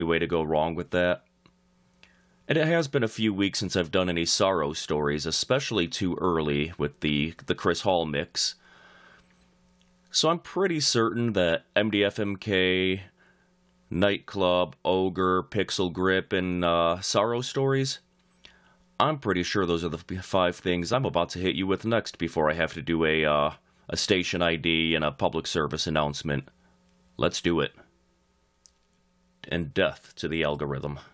way to go wrong with that. And it has been a few weeks since I've done any Sorrow stories, especially too early with the Chris Hall mix. So I'm pretty certain that MDFMK, Nightclub, Ogre, Pixel Grip, and Sorrow stories, I'm pretty sure those are the 5 things I'm about to hit you with next before I have to do a station ID and a public service announcement. Let's do it. And death to the algorithm.